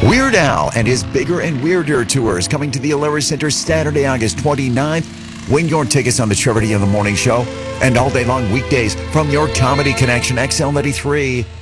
Weird Al and his Bigger and Weirder tours coming to the Alerus Center Saturday, August 29th. Win your tickets on the Trevor D in the Morning Show and all day long weekdays from your Comedy Connection XL93.